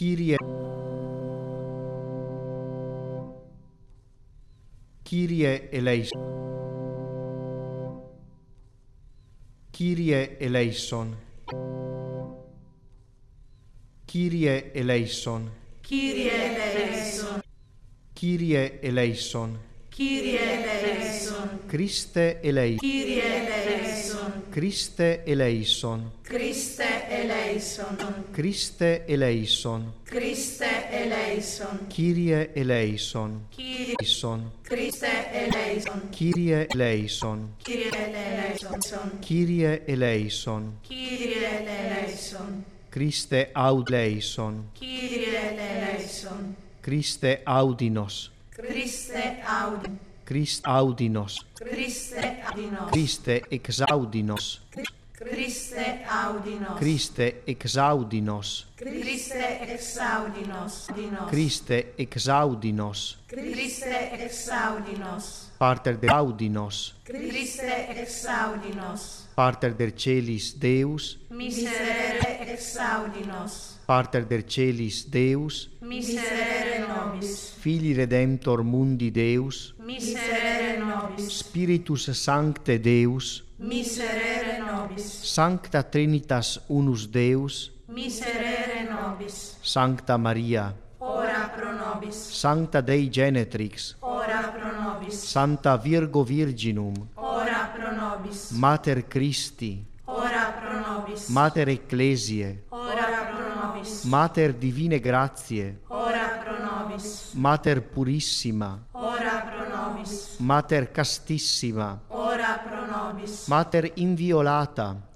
Kyrie eleison. Kyrie eleison. Kyrie eleison. Kyrie eleison. Kyrie eleison. Kyrie eleison. Christe eleison. Kyrie eleison. Christe eleison. Christe eleison. Christe eleison. Christe eleison. Kyrie eleison. Kyrie Eleison. Christe eleison. Kyrie eleison. Kyrie eleison. Kyrie eleison. Kyrie eleison. Christe aud eleison. Kyrie eleison. Christe audinos. Christe audi. Christ audinos. Christe audinos. Christe exaudinos. Christe audinos. Christe exaudinos. Christe exaudinos. Christe exaudinos. Christe exaudinos. Pater de audinos. Christe exaudinos. Pater der celis Deus. Miserere exaudinos. Pater der celis Deus. Miserere nobis. Filii redemptor mundi Deus. Miserere nobis. Spiritus Sancte Deus. Miserere nobis. Sancta Trinitas unus Deus. Miserere nobis. Sancta Maria. Ora pro nobis. Sancta Dei Genetrix. Ora pro nobis. Santa Virgo Virginum. Ora pro nobis. Mater Christi. Ora pro nobis. Mater Ecclesiae. Ora pro nobis. Mater Divine Gratiae. Ora pro nobis. Mater Purissima. Ora pro nobis. Mater Castissima. Ora pro nobis. Mater Inviolata.